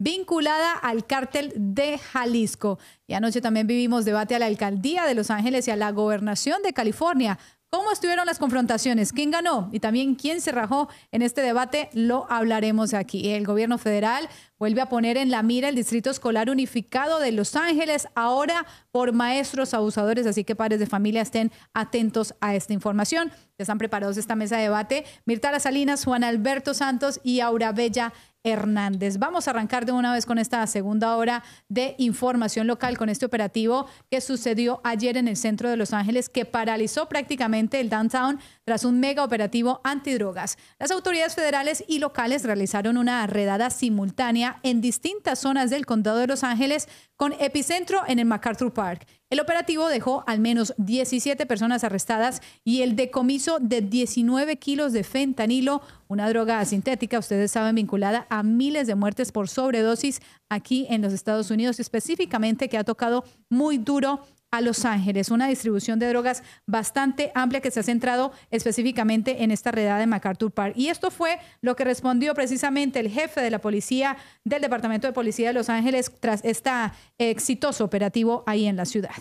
vinculada al cártel de Jalisco. Y anoche también vivimos debate a la alcaldía de Los Ángeles y a la gobernación de California. ¿Cómo estuvieron las confrontaciones? ¿Quién ganó? Y también quién se rajó en este debate, lo hablaremos aquí. El gobierno federal vuelve a poner en la mira el Distrito Escolar Unificado de Los Ángeles, ahora por maestros abusadores, así que padres de familia estén atentos a esta información. Ya están preparados esta mesa de debate. Mirta Salinas, Juan Alberto Santos y Aura Bella Hernández. Vamos a arrancar de una vez con esta segunda hora de información local, con este operativo que sucedió ayer en el centro de Los Ángeles, que paralizó prácticamente el downtown tras un mega operativo antidrogas. Las autoridades federales y locales realizaron una redada simultánea en distintas zonas del condado de Los Ángeles, con epicentro en el MacArthur Park. El operativo dejó al menos 17 personas arrestadas y el decomiso de 19 kilos de fentanilo, una droga sintética, ustedes saben, vinculada a miles de muertes por sobredosis aquí en los Estados Unidos, específicamente que ha tocado muy duro a Los Ángeles, una distribución de drogas bastante amplia que se ha centrado específicamente en esta redada de MacArthur Park. Y esto fue lo que respondió precisamente el jefe de la policía del Departamento de Policía de Los Ángeles tras este exitoso operativo ahí en la ciudad.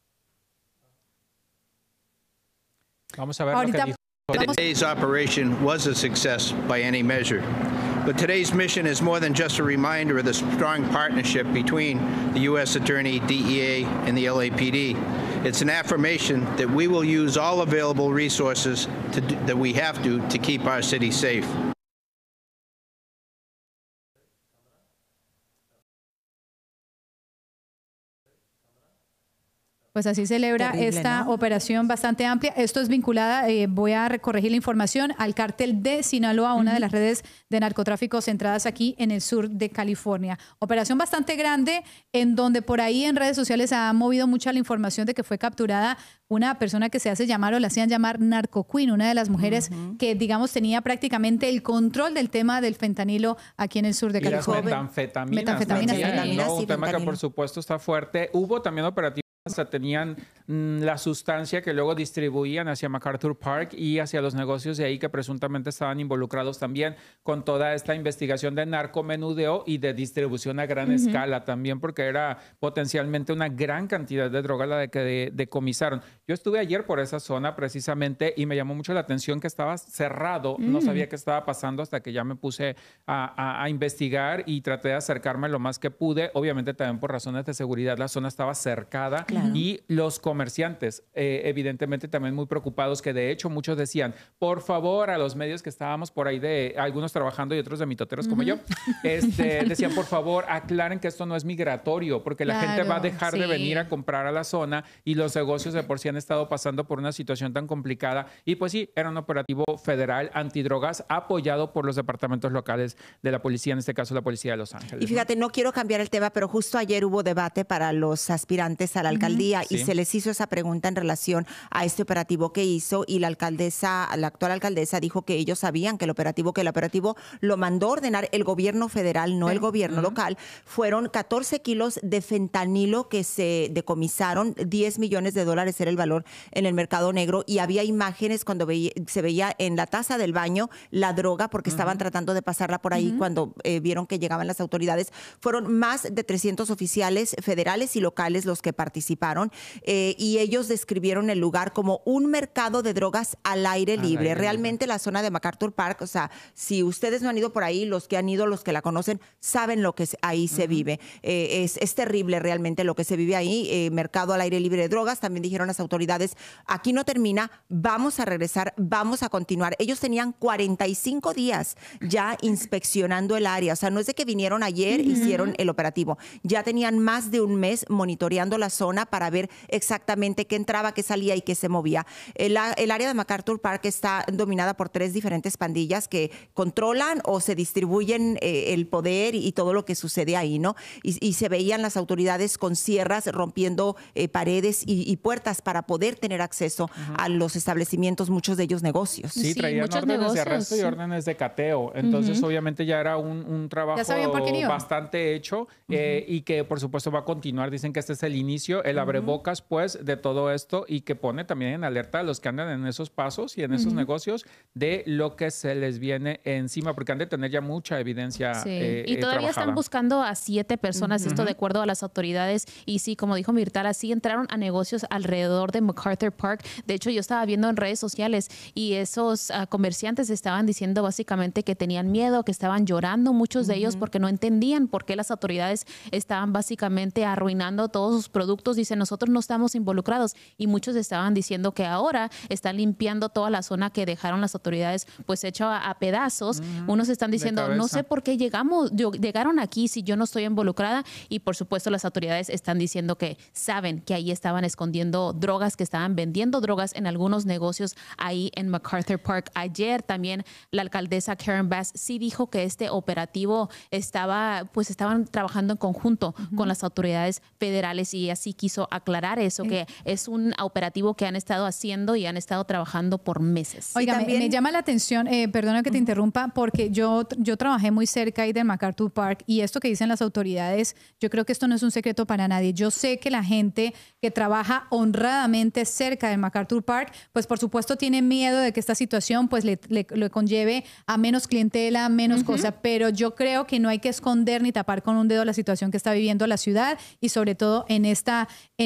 Vamos a ver lo que dijo. Today's operation was a success by any measure. But today's mission is more than just a reminder of the strong partnership between the U.S. Attorney, DEA, and the LAPD. It's an affirmation that we will use all available resources that we have to keep our city safe. Pues así celebra esta operación bastante amplia. Esto es vinculada, voy a corregir la información, al cártel de Sinaloa, una de las redes de narcotráfico centradas aquí en el sur de California. Operación bastante grande, en donde por ahí en redes sociales ha movido mucha la información de que fue capturada una persona que se hace llamar o la hacían llamar Narco Queen, una de las mujeres que, digamos, tenía prácticamente el control del tema del fentanilo aquí en el sur de California. Y las metanfetaminas, un tema que por supuesto está fuerte. Hubo también operativos que tenían la sustancia que luego distribuían hacia MacArthur Park y hacia los negocios de ahí que presuntamente estaban involucrados también con toda esta investigación de narcomenudeo y de distribución a gran escala también, porque era potencialmente una gran cantidad de droga la que decomisaron. Yo estuve ayer por esa zona precisamente y me llamó mucho la atención que estaba cerrado. No sabía qué estaba pasando hasta que ya me puse a investigar y traté de acercarme lo más que pude. Obviamente también por razones de seguridad la zona estaba cercada. Claro. Y los comerciantes, evidentemente también muy preocupados, que de hecho muchos decían, por favor, a los medios que estábamos por ahí, de algunos trabajando y otros de mitoteros como yo, decían, por favor, aclaren que esto no es migratorio, porque la gente va a dejar de venir a comprar a la zona y los negocios de por sí han estado pasando por una situación tan complicada. Y pues sí, era un operativo federal antidrogas apoyado por los departamentos locales de la policía, en este caso la policía de Los Ángeles. Y fíjate, no quiero cambiar el tema, pero justo ayer hubo debate para los aspirantes a la alcaldía y se les hizo esa pregunta en relación a este operativo que hizo y la actual alcaldesa dijo que ellos sabían que el operativo lo mandó ordenar el gobierno federal, no el gobierno local. Fueron 14 kilos de fentanilo que se decomisaron, 10 millones de dólares era el valor en el mercado negro y había imágenes cuando se veía en la taza del baño la droga porque estaban tratando de pasarla por ahí cuando vieron que llegaban las autoridades. Fueron más de 300 oficiales federales y locales los que participaron y ellos describieron el lugar como un mercado de drogas al aire libre. Realmente la zona de MacArthur Park, o sea, si ustedes no han ido por ahí, los que han ido, los que la conocen, saben lo que ahí se vive. Es terrible realmente lo que se vive ahí, mercado al aire libre de drogas. También dijeron las autoridades, aquí no termina, vamos a regresar, vamos a continuar. Ellos tenían 45 días ya inspeccionando el área, o sea, no es de que vinieron ayer, hicieron el operativo, ya tenían más de un mes monitoreando la zona para ver exactamente qué entraba, qué salía y qué se movía. El área de MacArthur Park está dominada por 3 diferentes pandillas que controlan o se distribuyen el poder y todo lo que sucede ahí, ¿no? Y se veían las autoridades con sierras rompiendo paredes y puertas para poder tener acceso a los establecimientos, muchos de ellos negocios. Sí, traían órdenes de arresto y órdenes de cateo. Entonces, obviamente ya era un trabajo bastante hecho y que, por supuesto, va a continuar. Dicen que este es el inicio. el abrebocas, pues, de todo esto y que pone también en alerta a los que andan en esos pasos y en esos negocios de lo que se les viene encima, porque han de tener ya mucha evidencia y todavía están buscando a 7 personas, esto de acuerdo a las autoridades. Y sí, como dijo Mirtala, sí entraron a negocios alrededor de MacArthur Park. De hecho, yo estaba viendo en redes sociales y esos comerciantes estaban diciendo básicamente que tenían miedo, que estaban llorando muchos de ellos porque no entendían por qué las autoridades estaban básicamente arruinando todos sus productos. Dicen, nosotros no estamos involucrados, y muchos estaban diciendo que ahora están limpiando toda la zona que dejaron las autoridades pues hecha a pedazos. Unos están diciendo, no sé por qué llegaron aquí si yo no estoy involucrada, y por supuesto las autoridades están diciendo que saben que ahí estaban escondiendo drogas, que estaban vendiendo drogas en algunos negocios ahí en MacArthur Park. Ayer también la alcaldesa Karen Bass sí dijo que este operativo estaban trabajando en conjunto con las autoridades federales, y así quiso aclarar eso, que es un operativo que han estado haciendo y han estado trabajando por meses. Oiga, me llama la atención, perdona que te interrumpa, porque yo trabajé muy cerca ahí del MacArthur Park, y esto que dicen las autoridades, yo creo que esto no es un secreto para nadie. Yo sé que la gente que trabaja honradamente cerca del MacArthur Park, pues por supuesto tiene miedo de que esta situación pues le conlleve a menos clientela, menos cosas, pero yo creo que no hay que esconder ni tapar con un dedo la situación que está viviendo la ciudad, y sobre todo en esta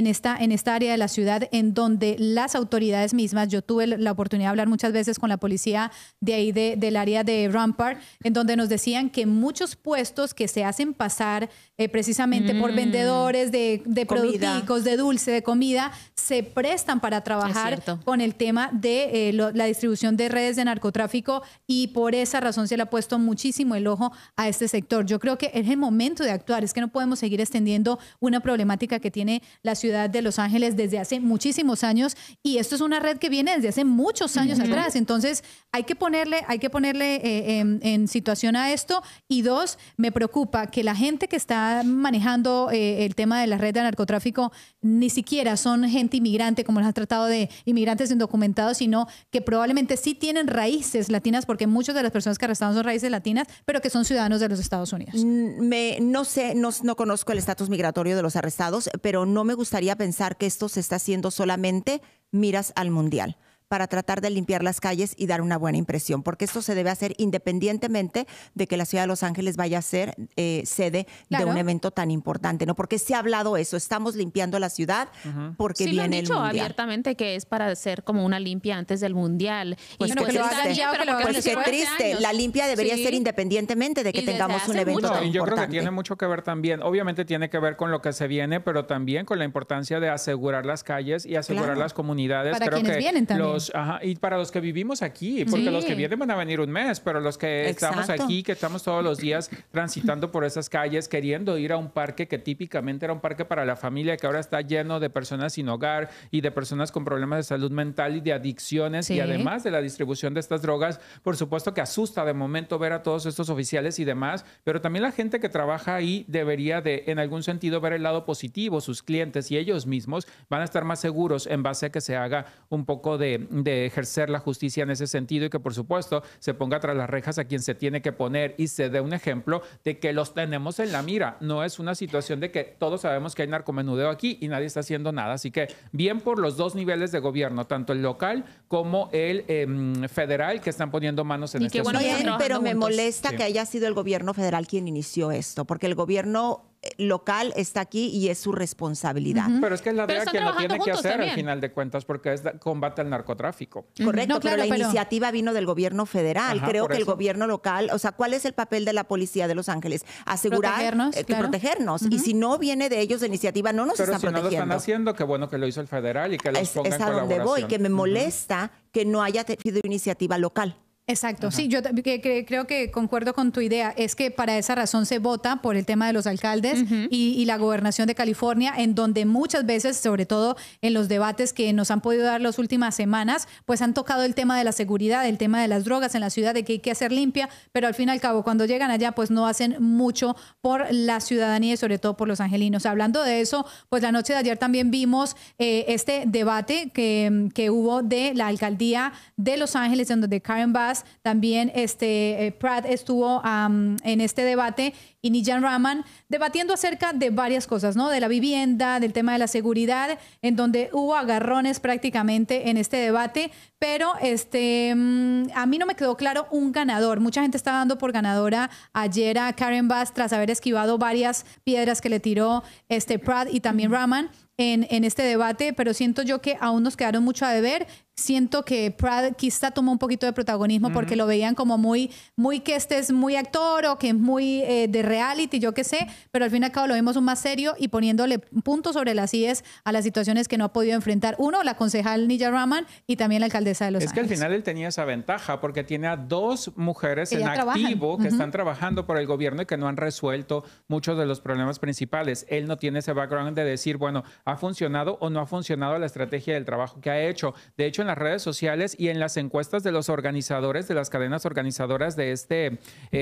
área de la ciudad en donde las autoridades mismas, yo tuve la oportunidad de hablar muchas veces con la policía de ahí del área de Rampart, en donde nos decían que muchos puestos que se hacen pasar precisamente por vendedores de producticos, de dulce, de comida, se prestan para trabajar con el tema de la distribución de redes de narcotráfico, y por esa razón se le ha puesto muchísimo el ojo a este sector. Yo creo que es el momento de actuar, es que no podemos seguir extendiendo una problemática que tiene la ciudad de Los Ángeles desde hace muchísimos años, y esto es una red que viene desde hace muchos años atrás. Entonces hay que ponerle en situación a esto. Y dos, me preocupa que la gente que está manejando el tema de la red de narcotráfico ni siquiera son gente inmigrante, como los han tratado de inmigrantes indocumentados, sino que probablemente sí tienen raíces latinas, porque muchas de las personas que arrestaron son raíces latinas, pero que son ciudadanos de los Estados Unidos. No sé, no conozco el estatus migratorio de los arrestados, pero no me gustaría pensar que esto se está haciendo solamente miras al Mundial, para tratar de limpiar las calles y dar una buena impresión, porque esto se debe hacer independientemente de que la ciudad de Los Ángeles vaya a ser sede de un evento tan importante, ¿no? Porque se ha hablado eso, estamos limpiando la ciudad porque viene el Mundial. Sí, lo han dicho abiertamente que es para hacer como una limpia antes del Mundial. Pues qué triste, la limpia debería ser independientemente de que tengamos un evento tan importante. Yo creo que tiene mucho que ver también, obviamente tiene que ver con lo que se viene, pero también con la importancia de asegurar las calles y asegurar las comunidades. Para quienes vienen también. Y para los que vivimos aquí, porque los que vienen van a venir un mes, pero los que estamos aquí, que estamos todos los días transitando por esas calles, queriendo ir a un parque que típicamente era un parque para la familia, que ahora está lleno de personas sin hogar y de personas con problemas de salud mental y de adicciones, y además de la distribución de estas drogas, por supuesto que asusta de momento ver a todos estos oficiales y demás, pero también la gente que trabaja ahí debería de, en algún sentido, ver el lado positivo. Sus clientes y ellos mismos van a estar más seguros en base a que se haga un poco de ejercer la justicia en ese sentido, y que por supuesto se ponga tras las rejas a quien se tiene que poner y se dé un ejemplo de que los tenemos en la mira. No es una situación de que todos sabemos que hay narcomenudeo aquí y nadie está haciendo nada. Así que bien por los dos niveles de gobierno, tanto el local como el federal, que están poniendo manos en este asunto. Bien, pero me molesta que haya sido el gobierno federal quien inició esto, porque el gobierno local está aquí y es su responsabilidad. Pero es que es la DEA quien lo tiene que hacer también, al final de cuentas, porque es combate al narcotráfico. Correcto, no, claro, pero la iniciativa vino del gobierno federal. Creo que el gobierno local, o sea, ¿cuál es el papel de la policía de Los Ángeles? Asegurar protegernos. Y si no viene de ellos de iniciativa, no nos están protegiendo. Pero si no lo están haciendo, qué bueno que lo hizo el federal y que los ponga en colaboración. Es a donde voy, que me molesta que no haya tenido iniciativa local. Exacto, sí, yo creo que concuerdo con tu idea. Es que para esa razón se vota por el tema de los alcaldes y la gobernación de California, en donde muchas veces, sobre todo en los debates que nos han podido dar las últimas semanas, pues han tocado el tema de la seguridad, el tema de las drogas en la ciudad, de que hay que hacer limpia, pero al fin y al cabo, cuando llegan allá, pues no hacen mucho por la ciudadanía y sobre todo por los angelinos. Hablando de eso, pues la noche de ayer también vimos este debate que hubo de la alcaldía de Los Ángeles, en donde Karen Bass Bass, también Pratt estuvo en este debate y Nijat Rahman debatiendo acerca de varias cosas, ¿no? De la vivienda, del tema de la seguridad, en donde hubo agarrones prácticamente en este debate, pero a mí no me quedó claro un ganador. Mucha gente está dando por ganadora ayer a Karen Bass tras haber esquivado varias piedras que le tiró Pratt y también Rahman en este debate, pero siento yo que aún nos quedaron mucho a deber. Siento que Pratt quizá tomó un poquito de protagonismo porque lo veían como muy que es muy actor o que es muy de reality, yo qué sé, pero al fin y al cabo lo vimos un más serio y poniéndole puntos sobre las IES a las situaciones que no ha podido enfrentar. Uno, la concejal Nijat Rahman y también la alcaldesa de Los Ángeles. Es que al final él tenía esa ventaja porque tiene a 2 mujeres en activo que están trabajando por el gobierno y que no han resuelto muchos de los problemas principales. Él no tiene ese background de decir, bueno, ¿ha funcionado o no ha funcionado la estrategia del trabajo que ha hecho? De hecho, en las redes sociales y en las encuestas de los organizadores, de las cadenas organizadoras de este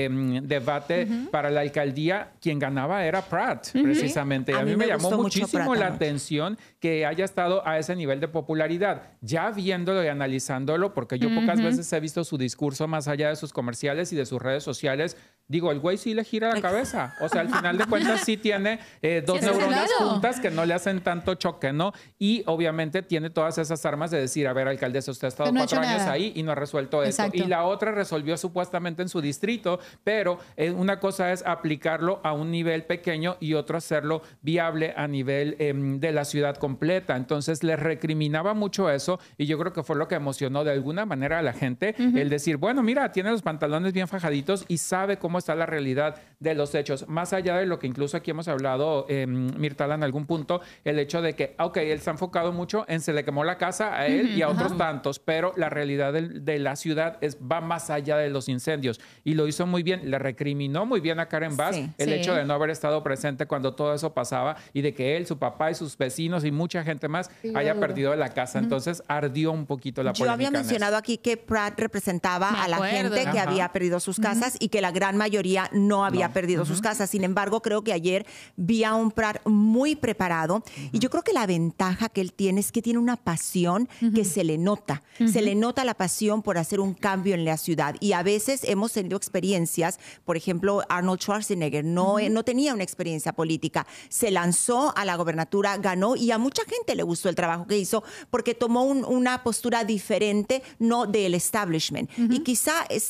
debate para la alcaldía, quien ganaba era Pratt, precisamente. A mí me llamó muchísimo la atención que haya estado a ese nivel de popularidad. Ya viéndolo y analizándolo, porque yo pocas veces he visto su discurso más allá de sus comerciales y de sus redes sociales, digo, el güey sí le gira la cabeza. O sea, al final de cuentas sí tiene 2 neuronas juntas que no le hacen tanto choque, ¿no? Y obviamente tiene todas esas armas de decir, a ver, alcaldesa, usted ha estado 4 años ahí y no ha resuelto esto. Y la otra resolvió supuestamente en su distrito, pero una cosa es aplicarlo a un nivel pequeño y otro hacerlo viable a nivel de la ciudad completa. Entonces le recriminaba mucho eso y yo creo que fue lo que emocionó de alguna manera a la gente, el decir, bueno, mira, tiene los pantalones bien fajaditos y sabe cómo está la realidad de los hechos. Más allá de lo que incluso aquí hemos hablado, Myrtala, en algún punto, el hecho de que, ok, él se ha enfocado mucho en se le quemó la casa a él y a otros tantos, pero la realidad de la ciudad va más allá de los incendios y lo hizo muy bien. Le recriminó muy bien a Karen Bass el hecho de no haber estado presente cuando todo eso pasaba y de que él, su papá y sus vecinos y mucha gente más haya perdido la casa. Entonces ardió un poquito la polémica. Yo había mencionado aquí que Pratt representaba a la gente que había perdido sus casas y que la gran mayoría no había perdido sus casas. Sin embargo, creo que ayer vi a un Pratt muy preparado y yo creo que la ventaja que él tiene es que tiene una pasión que se le nota. Se le nota la pasión por hacer un cambio en la ciudad y a veces hemos tenido experiencias, por ejemplo, Arnold Schwarzenegger no tenía una experiencia política, se lanzó a la gobernatura, ganó y a mucha gente le gustó el trabajo que hizo porque tomó una postura diferente, no del establishment. Y quizá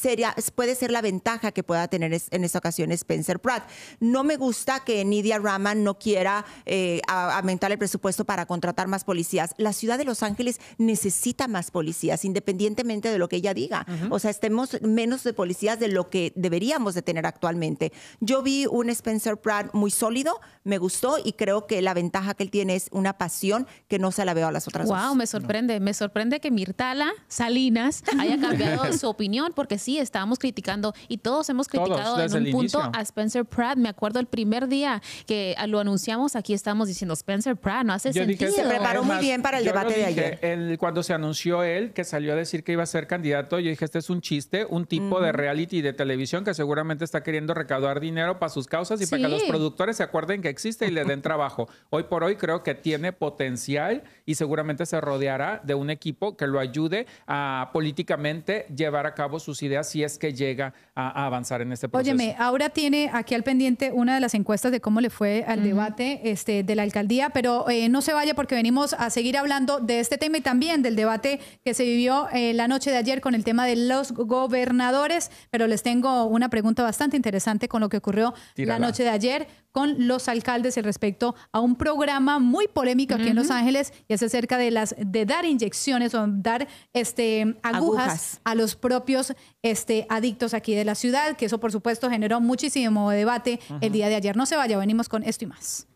puede ser la ventaja que pueda tener en esta ocasión Spencer Pratt. No me gusta que Nijat Rahman no quiera aumentar el presupuesto para contratar más policías. La ciudad de Los Ángeles necesita más policías, independientemente de lo que ella diga. O sea, estemos menos de policías de lo que deberíamos de tener actualmente. Yo vi un Spencer Pratt muy sólido, me gustó y creo que la ventaja que él tiene es una pasión que no se la veo a las otras dos. Wow, me sorprende. Me sorprende que Myrtala Salinas haya cambiado su opinión porque sí, estábamos criticando y todos hemos criticado en un punto a Spencer Pratt. Me acuerdo el primer día que lo anunciamos, aquí estábamos diciendo Spencer Pratt, no hace sentido. Se preparó muy bien para el debate de ayer. Cuando se anunció él, que salió a decir que iba a ser candidato, yo dije, este es un chiste, un tipo de reality de televisión que seguramente está queriendo recaudar dinero para sus causas y para que los productores se acuerden que existe y le den trabajo. Hoy por hoy creo que tiene potencial y seguramente se rodeará de un equipo que lo ayude a políticamente llevar a cabo sus ideas si es que llega a avanzar en este proceso. Óyeme, ahora tiene aquí al pendiente una de las encuestas de cómo le fue al debate de la alcaldía, pero no se vaya porque venimos a seguir hablando de este tema y también del debate que se vivió la noche de ayer con el tema de los gobernadores, pero les tengo una pregunta bastante interesante con lo que ocurrió la noche de ayer con los alcaldes respecto a un programa muy polémico aquí en Los Ángeles y es acerca de dar inyecciones o dar agujas a los propios adictos aquí de la ciudad, que eso por supuesto generó muchísimo debate el día de ayer. No se vaya, venimos con esto y más.